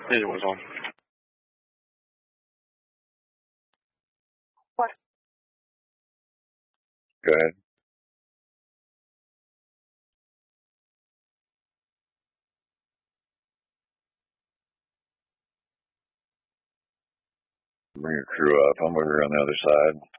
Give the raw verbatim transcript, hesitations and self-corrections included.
It was on. What? Go ahead. Bring your crew up. I'm over here on the other side.